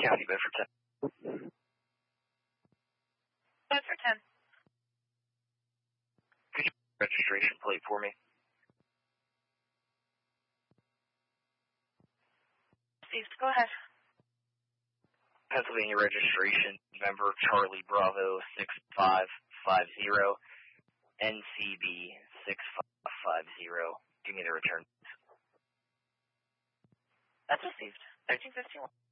County, Bedford 10. Bedford 10. Could you registration plate for me? Received. Go ahead. Pennsylvania registration number Charlie Bravo 6550, NCB 6550. Give me the return. That's received. 1351.